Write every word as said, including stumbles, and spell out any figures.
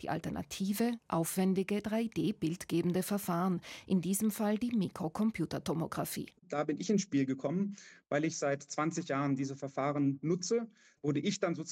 Die Alternative, aufwendige drei D-bildgebende Verfahren, in diesem Fall die Mikrocomputertomographie. Da bin ich ins Spiel gekommen, weil ich seit zwanzig Jahren diese Verfahren nutze, wurde ich dann sozusagen